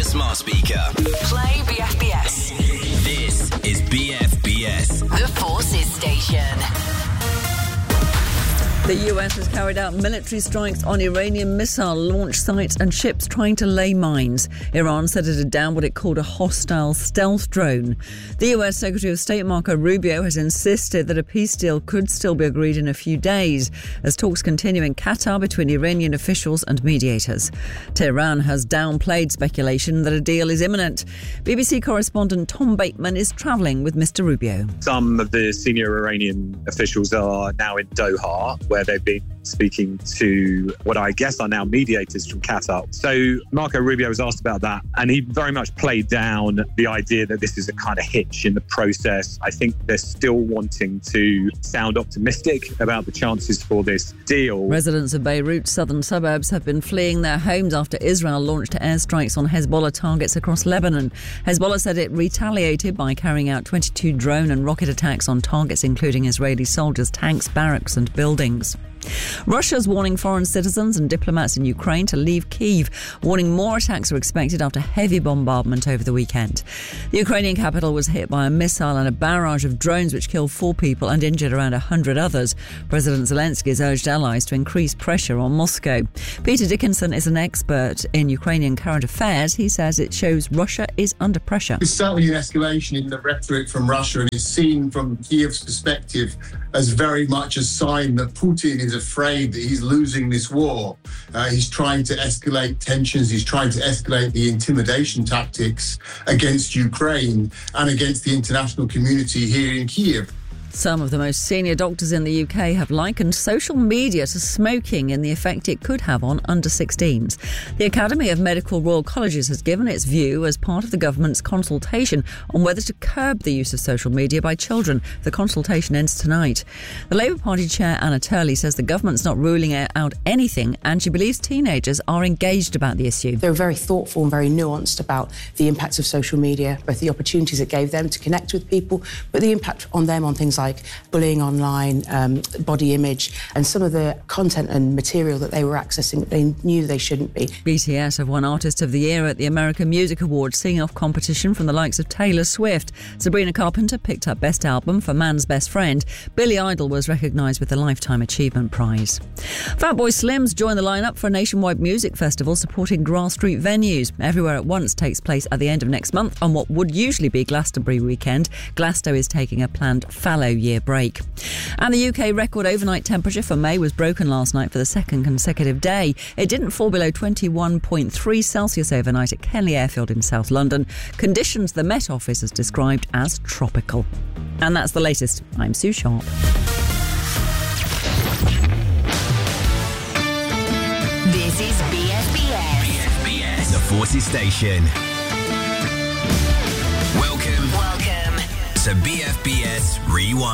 smart speaker. Play BFBS. This is BFBS. The Forces Station. The US has carried out military strikes on Iranian missile launch sites and ships trying to lay mines. Iran said it had downed what it called a hostile stealth drone. The US Secretary of State Marco Rubio has insisted that a peace deal could still be agreed in a few days as talks continue in Qatar between Iranian officials and mediators. Tehran has downplayed speculation that a deal is imminent. BBC correspondent Tom Bateman is travelling with Mr. Rubio. Some of the senior Iranian officials are now in Doha, where they've been speaking to what I guess are now mediators from Qatar. So Marco Rubio was asked about that, and he very much played down the idea that this is a kind of hitch in the process. I think they're still wanting to sound optimistic about the chances for this deal. Residents of Beirut's southern suburbs have been fleeing their homes after Israel launched airstrikes on Hezbollah targets across Lebanon. Hezbollah said it retaliated by carrying out 22 drone and rocket attacks on targets including Israeli soldiers, tanks, barracks and buildings. Russia's warning foreign citizens and diplomats in Ukraine to leave Kyiv, warning more attacks are expected after heavy bombardment over the weekend. The Ukrainian capital was hit by a missile and a barrage of drones which killed 4 people and injured around 100 others. President Zelensky has urged allies to increase pressure on Moscow. Peter Dickinson is an expert in Ukrainian current affairs. He says it shows Russia is under pressure. There's certainly an escalation in the rhetoric from Russia, and it's seen from Kyiv's perspective as very much a sign that Putin is afraid that he's losing this war. He's trying to escalate tensions. He's trying to escalate the intimidation tactics against Ukraine and against the international community here in Kyiv. Some of the most senior doctors in the UK have likened social media to smoking and the effect it could have on under-16s. The Academy of Medical Royal Colleges has given its view as part of the government's consultation on whether to curb the use of social media by children. The consultation ends tonight. The Labour Party chair, Anna Turley, says the government's not ruling out anything and she believes teenagers are engaged about the issue. They were very thoughtful and very nuanced about the impacts of social media, both the opportunities it gave them to connect with people, but the impact on them on things like bullying online, body image, and some of the content and material that they were accessing that they knew they shouldn't be. BTS have won Artist of the Year at the American Music Awards, seeing off competition from the likes of Taylor Swift. Sabrina Carpenter picked up Best Album for Man's Best Friend. Billy Idol was recognised with the Lifetime Achievement Prize. Fatboy Slims joined the lineup for a nationwide music festival supporting grass street venues. Everywhere at Once takes place at the end of next month on what would usually be Glastonbury weekend. Glasgow is taking a planned fallow year break. And the UK record overnight temperature for May was broken last night for the second consecutive day. It didn't fall below 21.3 Celsius overnight at Kenley Airfield in South London. Conditions the Met Office has described as tropical. And that's the latest. I'm Sue Sharp. This is BFBS. BFBS, the Forces Station. Welcome to BFBS Rewind.